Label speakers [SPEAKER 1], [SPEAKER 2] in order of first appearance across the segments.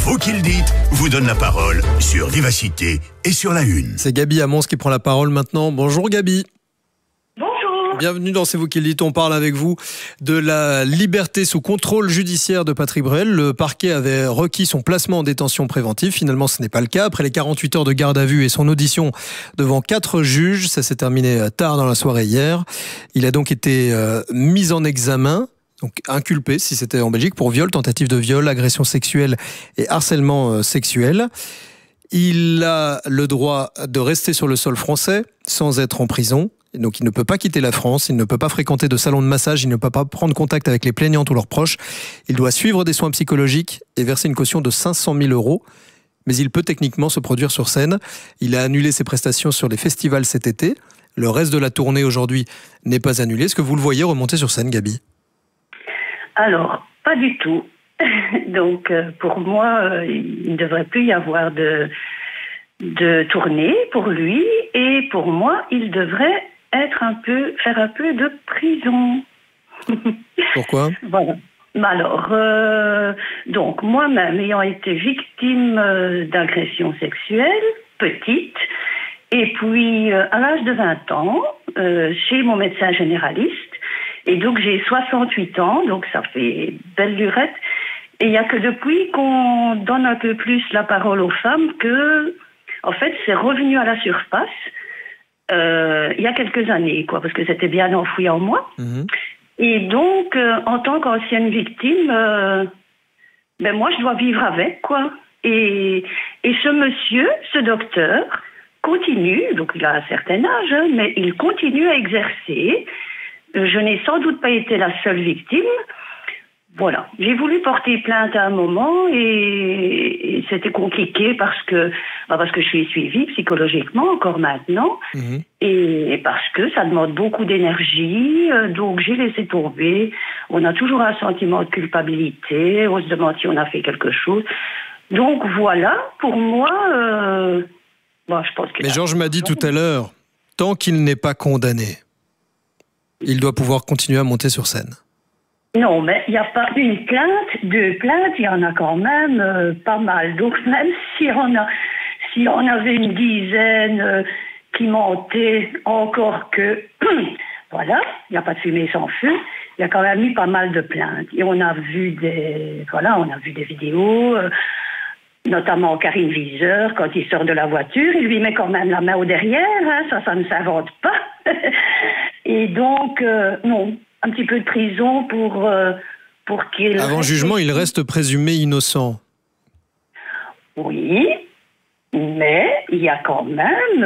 [SPEAKER 1] Vous qui le dites vous donne la parole sur Vivacité et sur La Une.
[SPEAKER 2] C'est Gabi à Mons qui prend la parole maintenant. Bonjour Gabi.
[SPEAKER 3] Bonjour.
[SPEAKER 2] Bienvenue dans C'est vous qui le dites. On parle avec vous de la liberté sous contrôle judiciaire de Patrick Bruel. Le parquet avait requis son placement en détention préventive. Finalement, ce n'est pas le cas. Après les 48 heures de garde à vue et son audition devant 4 juges, ça s'est terminé tard dans la soirée hier. Il a donc été mis en examen. Donc inculpé, si c'était en Belgique, pour viol, tentative de viol, agression sexuelle et harcèlement sexuel. Il a le droit de rester sur le sol français sans être en prison. Et donc il ne peut pas quitter la France, il ne peut pas fréquenter de salon de massage, il ne peut pas prendre contact avec les plaignantes ou leurs proches. Il doit suivre des soins psychologiques et verser une caution de 500 000 €. Mais il peut techniquement se produire sur scène. Il a annulé ses prestations sur les festivals cet été. Le reste de la tournée aujourd'hui n'est pas annulé. Est-ce que vous le voyez remonter sur scène, Gabi ?
[SPEAKER 3] Alors, pas du tout. Donc, pour moi, il ne devrait plus y avoir de tournée pour lui. Et pour moi, il devrait faire un peu de prison.
[SPEAKER 2] Pourquoi ?
[SPEAKER 3] Voilà. Alors, donc, moi-même, ayant été victime d'agression sexuelle, petite, et puis à l'âge de 20 ans, chez mon médecin généraliste, et donc j'ai 68 ans, donc ça fait belle lurette. Et il n'y a que depuis qu'on donne un peu plus la parole aux femmes que, en fait, c'est revenu à la surface il y a quelques années, quoi, parce que c'était bien enfoui en moi. Mmh. Et donc, en tant qu'ancienne victime, moi je dois vivre avec, quoi. Et ce monsieur, ce docteur, continue, donc il a un certain âge, hein, mais il continue à exercer. Je n'ai sans doute pas été la seule victime. Voilà. J'ai voulu porter plainte à un moment et c'était compliqué parce que je suis suivie psychologiquement encore maintenant et parce que ça demande beaucoup d'énergie. Donc j'ai laissé tomber. On a toujours un sentiment de culpabilité. On se demande si on a fait quelque chose. Donc voilà, pour moi, je pense que...
[SPEAKER 2] Mais Georges m'a dit tout à l'heure, tant qu'il n'est pas condamné, il doit pouvoir continuer à monter sur scène.
[SPEAKER 3] Non, mais il n'y a pas une plainte, 2 plaintes, il y en a quand même pas mal. Donc même si on avait une dizaine qui montaient, encore que, voilà, il n'y a pas de fumée sans feu, il y a quand même eu pas mal de plaintes. Et on a vu des vidéos, notamment Karine Viseur, quand il sort de la voiture, il lui met quand même la main au derrière, hein, ça ne s'invente pas. Et donc, non, un petit peu de prison pour qu'il...
[SPEAKER 2] Avant jugement, il reste présumé innocent.
[SPEAKER 3] Oui, mais il y a quand même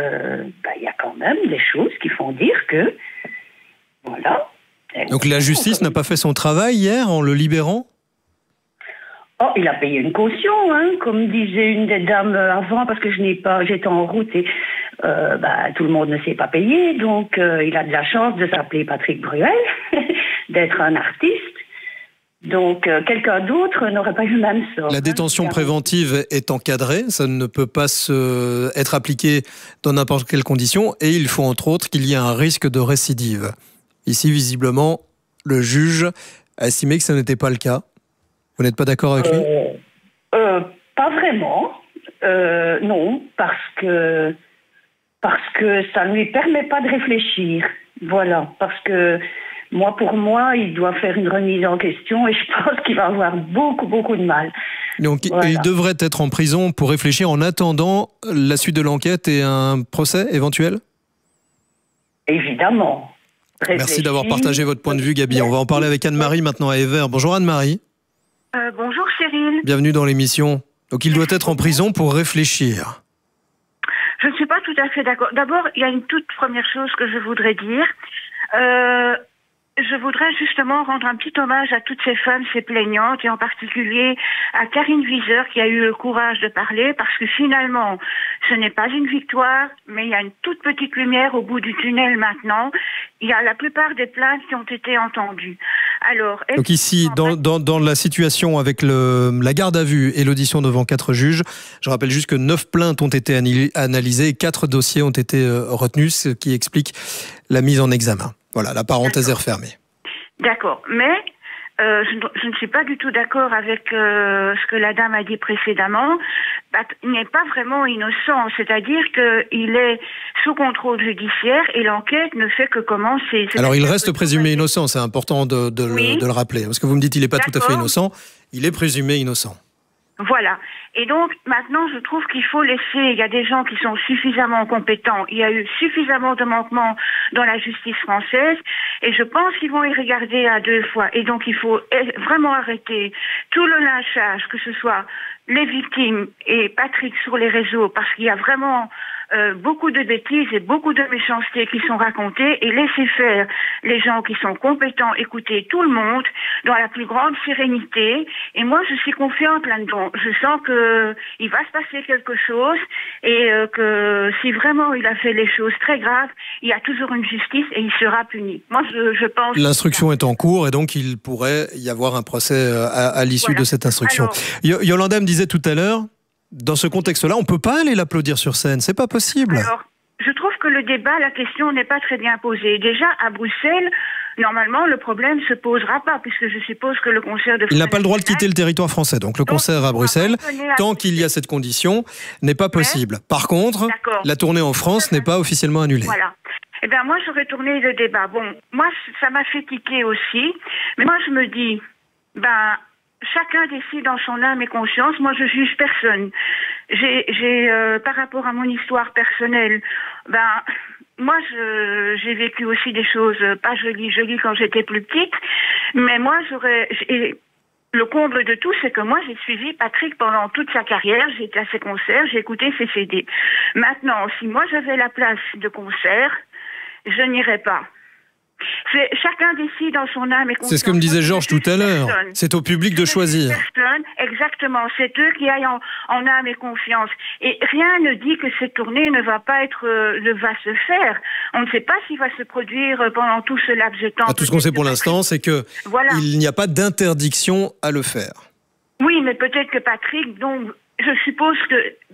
[SPEAKER 3] des choses qui font dire que, voilà.
[SPEAKER 2] Donc la justice n'a pas fait son travail hier en le libérant ?
[SPEAKER 3] Oh, il a payé une caution, hein, comme disait une des dames avant, parce que j'étais en route et tout le monde ne s'est pas payé, donc il a de la chance de s'appeler Patrick Bruel, d'être un artiste. Donc quelqu'un d'autre n'aurait pas eu le même sort.
[SPEAKER 2] La détention préventive est encadrée, ça ne peut pas être appliqué dans n'importe quelle condition, et il faut entre autres qu'il y ait un risque de récidive. Ici, visiblement, le juge a estimé que ça n'était pas le cas. Vous n'êtes pas d'accord avec lui ?
[SPEAKER 3] Pas vraiment. Non, parce que ça ne lui permet pas de réfléchir. Voilà, parce que pour moi, il doit faire une remise en question et je pense qu'il va avoir beaucoup, beaucoup de mal.
[SPEAKER 2] Donc, voilà. Il devrait être en prison pour réfléchir en attendant la suite de l'enquête et un procès éventuel ?
[SPEAKER 3] Évidemment.
[SPEAKER 2] Merci d'avoir partagé votre point de vue, Gabi. On va en parler avec Anne-Marie maintenant à Evere. Bonjour Anne-Marie.
[SPEAKER 4] Bonjour Cyril.
[SPEAKER 2] Bienvenue dans l'émission. Donc il doit être en prison pour réfléchir.
[SPEAKER 4] Je ne suis pas tout à fait d'accord. D'abord, il y a une toute première chose que je voudrais dire. Je voudrais justement rendre un petit hommage à toutes ces femmes, ces plaignantes, et en particulier à Karine Viseur qui a eu le courage de parler, parce que finalement, ce n'est pas une victoire, mais il y a une toute petite lumière au bout du tunnel maintenant. Il y a la plupart des plaintes qui ont été entendues. Alors,
[SPEAKER 2] donc ici, dans la situation avec la garde à vue et l'audition devant 4 juges, je rappelle juste que 9 plaintes ont été analysées et 4 dossiers ont été retenus, ce qui explique la mise en examen. Voilà, la parenthèse est refermée.
[SPEAKER 4] D'accord, mais je ne suis pas du tout d'accord avec ce que la dame a dit précédemment. Il n'est pas vraiment innocent, c'est-à-dire qu'il est sous contrôle judiciaire et l'enquête ne fait que commencer.
[SPEAKER 2] Alors il reste présumé innocent, c'est important de le rappeler, parce que vous me dites qu'il n'est pas tout à fait innocent, il est présumé innocent.
[SPEAKER 4] Voilà. Et donc, maintenant, je trouve qu'il faut laisser, il y a des gens qui sont suffisamment compétents, il y a eu suffisamment de manquements dans la justice française, et je pense qu'ils vont y regarder à 2 fois. Et donc, il faut vraiment arrêter tout le lynchage, que ce soit les victimes et Patrick sur les réseaux, parce qu'il y a vraiment beaucoup de bêtises et beaucoup de méchanceté qui sont racontées, et laisser faire les gens qui sont compétents, écouter tout le monde dans la plus grande sérénité. Et moi, je suis confiante là-dedans. Je sens que il va se passer quelque chose et que si vraiment il a fait les choses très graves, il y a toujours une justice et il sera puni. Moi, je pense...
[SPEAKER 2] L'instruction est en cours et donc il pourrait y avoir un procès à l'issue de cette instruction. Alors, Yolanda me disait tout à l'heure, dans ce contexte-là, on ne peut pas aller l'applaudir sur scène, c'est pas possible.
[SPEAKER 4] Alors, je trouve que le débat, la question n'est pas très bien posée. Déjà, à Bruxelles, normalement, le problème ne se posera pas, puisque je suppose que le concert de...
[SPEAKER 2] Il n'a pas le droit de quitter le territoire français, donc le concert à Bruxelles, tant qu'il y a cette condition, n'est pas possible. Par contre, la tournée en France n'est pas officiellement annulée.
[SPEAKER 4] Voilà. Eh bien, moi, j'aurais tourné le débat. Bon, moi, ça m'a fait tiquer aussi, mais moi, je me dis, chacun décide en son âme et conscience. Moi, je juge personne. Par rapport à mon histoire personnelle, moi, j'ai vécu aussi des choses pas jolies quand j'étais plus petite. Mais moi, le comble de tout, c'est que moi, j'ai suivi Patrick pendant toute sa carrière. J'ai été à ses concerts, j'ai écouté ses CD. Maintenant, si moi, j'avais la place de concert, je n'irais pas. Chacun décide en son âme et conscience.
[SPEAKER 2] C'est ce que me disait Georges tout à l'heure. C'est au public de choisir.
[SPEAKER 4] Exactement. C'est eux qui aillent en âme et confiance. Et rien ne dit que cette tournée ne va se faire. On ne sait pas s'il va se produire pendant tout ce laps de temps.
[SPEAKER 2] Tout ce qu'on sait pour l'instant, c'est que il n'y a pas d'interdiction à le faire.
[SPEAKER 4] Oui, mais peut-être que Patrick, donc, je suppose que